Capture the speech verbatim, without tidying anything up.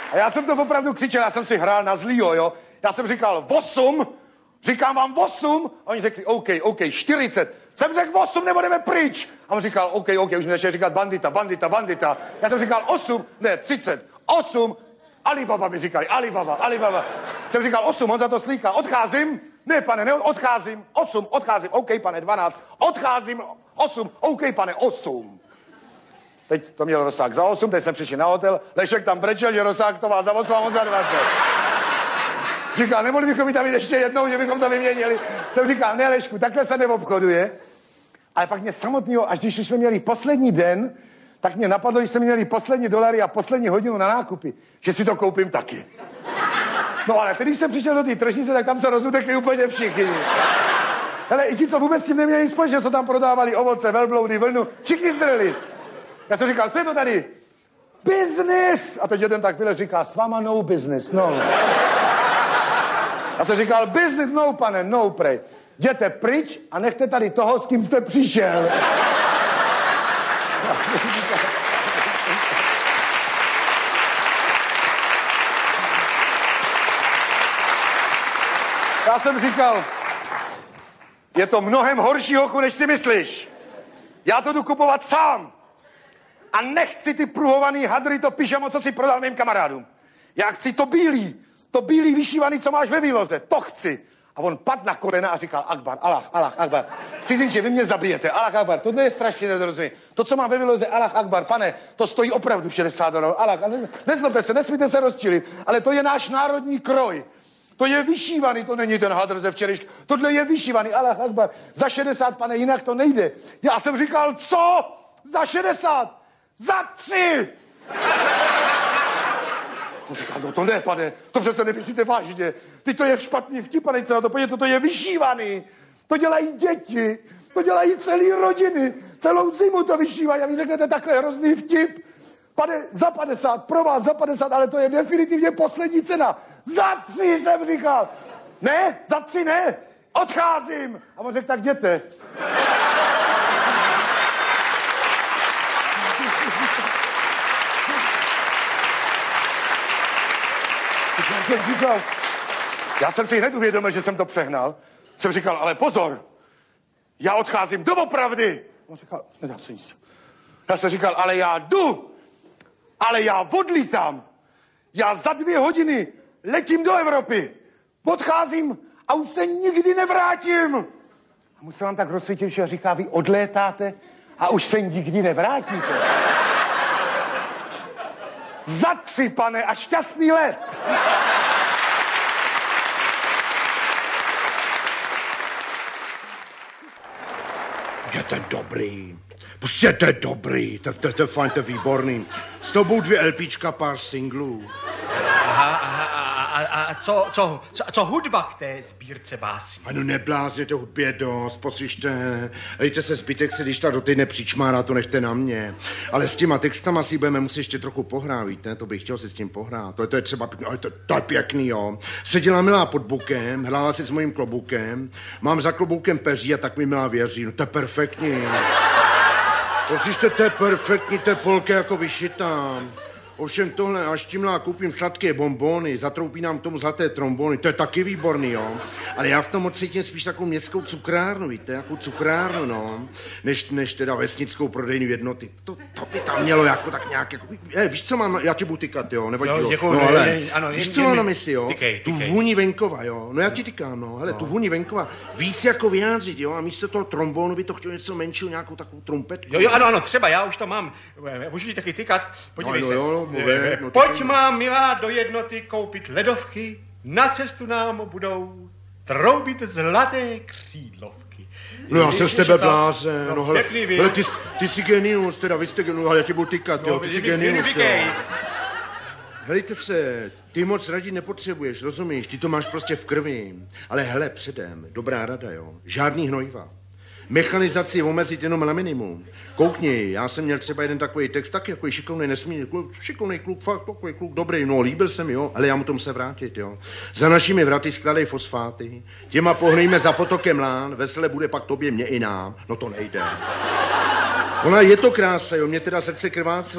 A já jsem to opravdu křičel, já jsem si hrál na zlýho, jo. Já jsem říkal osm, říkám vám osm, a oni řekli OK, OK, čtyřicet. Jsem řekl osm, nebo jdeme pryč. A on říkal OK, OK, už mi začal říkat bandita, bandita, bandita. Já jsem říkal osm, ne, třicet, osm, Alibaba mi říkali, Alibaba, Alibaba. Jsem říkal osm, on za to slíkal, odcházím. Ne, pane, ne, odcházím, osm, odcházím, OK, pane, dvanáct, odcházím, osm, OK, pane, osm. Teď to měl Rosák za osm, teď jsme přišli na hotel, Lešek tam brečel, že Rosák to má za osm a on za dvacet. Říkal, nemohli bychom tam jít ještě jednou, že bychom to vyměnili. Jsem říkal, ne, Lešku, takhle se neobchoduje. Ale pak mě samotného, až když jsme měli poslední den, tak mě napadlo, když jsme měli poslední dolary a poslední hodinu na nákupy, že si to koupím taky. No ale když jsem přišel do té tržnice, tak tam se rozutekli úplně všichni. Hele, i ti, co vůbec s tím neměli společně, co tam prodávali ovoce, velbloudy, vlnu, všichni zdrli. Já jsem říkal, co je to tady? Business! A teď jeden tak vylez říká, s váma no business, no. Já jsem říkal, business no, pane, no, prej. Jděte pryč a nechte tady toho, s kým jste přišel. Já jsem říkal, je to mnohem horší, hochu, než si myslíš. Já to jdu kupovat sám. A nechci ty pruhovaný hadry, to pyžamo, co si prodal mým kamarádům. Já chci to bílý, to bílý vyšívaný, co máš ve výloze. To chci. A on padl na kolena a říkal, Akbar, Allah, Allah, Akbar. Cizinče, vy mě zabijete, Allah, Akbar. Tohle je strašně nedorozumění. To, co mám ve výloze, Allah, Akbar, pane, to stojí opravdu šedesát dolarů. Allah, ne, nezlobte se, nesmíte se rozčilit, ale to je náš národní kroj. To je vyšívaný, to není ten hadr ze včerejška. Tohle je vyšívaný, Allah, Akbar. Za šedesát, pane, jinak to nejde. Já jsem říkal, co? Za šedesát? Za tři! On říkal, no to ne, pane, to přece nemyslíte vážně. Teď to je špatný vtip, pane, na to podívejte, to je vyšívaný. To dělají děti, to dělají celý rodiny. Celou zimu to vyšívají a vy řeknete takhle hrozný vtip. Pane, za padesát, pro vás za padesát, ale to je definitivně poslední cena. Za tři jsem říkal. Ne, za tři ne, odcházím. A on řekl, tak jděte. Já jsem říkal, já jsem si hned uvědomil, že jsem to přehnal. Jsem říkal, ale pozor, já odcházím doopravdy. On říkal, nedá se nic. Já jsem říkal, ale já jdu, ale já odlítám. Já za dvě hodiny letím do Evropy. Odcházím a už se nikdy nevrátím. A mu se vám tak rozsvítil, že říká, vy odlétáte a už se nikdy nevrátíte. Za tři, pane, a šťastný let. Je to dobrý. Prostě to je dobrý. To, to, to je fajn, to je výborný. S tobou dvě LPčka, pár singlů. Aha, aha, a, a, a co, co, co, co hudba k té sbírce básní? Ano, neblázněte, hudbě dost, poslyšte. Dejte se zbytek se, když ta do týdne přičmárá, to nechte na mě. Ale s těma textama si budeme muset ještě trochu pohrát, víte? To bych chtěl si s tím pohrát. To, to je třeba pěkný, ale to, to je pěkný, jo. Seděla milá pod bukem, hrála si s mojím kloboukem, mám za kloboukem peří a tak mi milá věří. No to je perfektní. Poslyšte, to je perfektní, to je polka jako vyšitá. Ovšem tohle, až tímhle koupím sladké bonbony, zatroupí nám tomu zlaté trombony, to je taky výborný, jo. Ale já v tom cítím spíš takovou městskou cukrárnu, víte, jakou cukrárnu, no. Než, než teda vesnickou prodejní jednoty. To, to by tam mělo jako tak nějak, jako, je, víš, co mám, já ti budu tykat, jo, nevadí, jo. Děkuju, No, ne, ale, ne, ano, víš, jen, co jen, mám na mysli, jo. Tykej, tu tykej. vůni venkova, jo. No já ti tykám, no, hele, no. Tu vůni venkova víc jako vyjádřit, jo, a místo toho trombonu by to chtělo něco menšího, nějakou takovou trumpetku. Jo, jo, ano, ano, třeba, já už to mám. Můžu ti taky tykat, podívej no, se. Jo, jo, mluví. No, pojď má, milá, do jednoty koupit ledovky, na cestu nám budou troubit zlaté křídlovky. No já jsem z tebe blázen, no, no hele, hele ty, ty jsi genius, teda vy jste genius, ale já tě budu tykat, no, jo, ty jsi genius, jo. Helejte se, ty moc radit nepotřebuješ, rozumíš, ty to máš prostě v krvi, ale hele předem, dobrá rada, jo, žádný hnojiva. Mechanizaci omezit jenom na minimum. Koukni, já jsem měl třeba jeden takový text, taky jako šikovný, nesmírně, šikovný kluk, fakt takový kluk, dobrý, no, líbil se mi, jo, ale já mu tomu se vrátit, jo. Za našimi vraty skládej fosfáty, těma pohnejme za potokem lán, vesele bude pak tobě, mě i nám, no to nejde. Ona je to krása, jo, mě teda srdce krvácelo.